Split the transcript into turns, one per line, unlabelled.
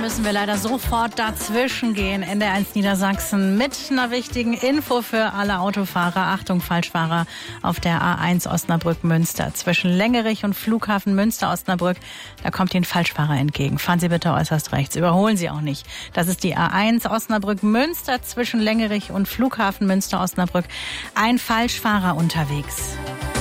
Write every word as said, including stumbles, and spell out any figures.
müssen wir leider sofort dazwischen gehen. N D R eins Niedersachsen mit einer wichtigen Info für alle Autofahrer. Achtung, Falschfahrer auf der A eins Osnabrück-Münster. Zwischen Längerich und Flughafen Münster-Osnabrück, da kommt Ihnen Falschfahrer entgegen. Fahren Sie bitte äußerst rechts. Überholen Sie auch nicht. Das ist die A eins Osnabrück-Münster zwischen Längerich und Flughafen Münster-Osnabrück. Ein Falschfahrer unterwegs.